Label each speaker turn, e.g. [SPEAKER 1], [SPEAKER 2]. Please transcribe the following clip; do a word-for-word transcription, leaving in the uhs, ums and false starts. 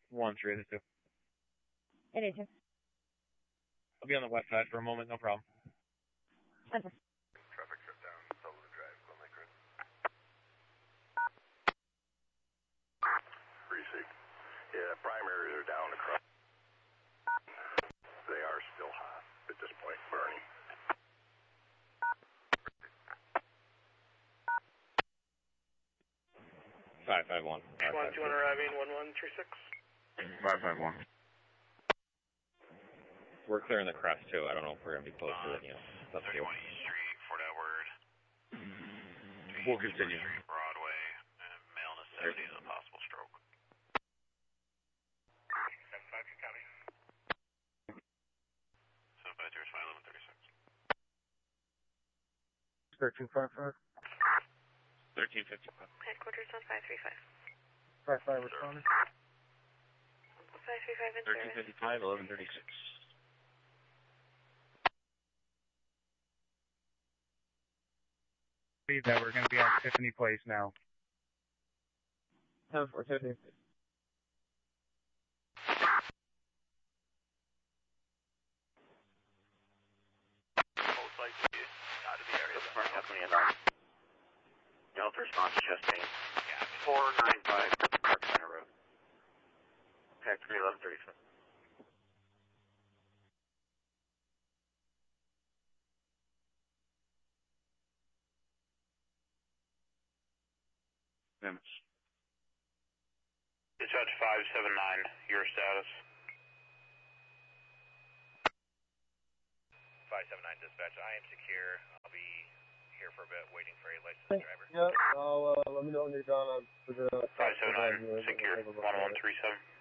[SPEAKER 1] One, three, the two.
[SPEAKER 2] It is.
[SPEAKER 1] I'll be on the west side for a moment, no problem.
[SPEAKER 2] Okay.
[SPEAKER 3] Traffic shut down, Sullivan Drive, Glen Lake Road. Precinct. Yeah, primaries are down across. They are still hot at this point, burning.
[SPEAKER 1] Five five one.
[SPEAKER 4] Five, one, two one arriving, one one three six.
[SPEAKER 1] Five five one. We're clearing the crest too. I don't know if we're gonna be close to it. You know, it's up to you.
[SPEAKER 3] thirty-one East Street, Fort Edward.
[SPEAKER 1] We'll continue.
[SPEAKER 3] Street, Broadway, and male necessity is a possible stroke.
[SPEAKER 4] seven five, you copy?
[SPEAKER 3] seven five zero, eleven thirty-six.
[SPEAKER 4] thirteen five five.
[SPEAKER 1] Thirteen fifty five.
[SPEAKER 2] Headquarters on five three five.
[SPEAKER 4] five five responding.
[SPEAKER 2] five three five in
[SPEAKER 1] Thirteen
[SPEAKER 2] service.
[SPEAKER 1] fifty five, eleven thirty six.
[SPEAKER 4] That we're going to be on Tiffany Place now.
[SPEAKER 1] Ten four fifty.
[SPEAKER 3] Most likely out of the area.
[SPEAKER 5] Front company and on. Delta response Chastain.
[SPEAKER 3] Yeah.
[SPEAKER 5] four nine five Park Center Road. Factory eleven thirty-seven.
[SPEAKER 1] Damage.
[SPEAKER 3] Dispatch five seven nine, your status. five seven nine dispatch, I am secure. I'll be here for a bit waiting for a licensed driver.
[SPEAKER 4] Yeah, I'll, uh, let me know when you're done. I'm for the...
[SPEAKER 3] five seven nine, secure, one one three seven.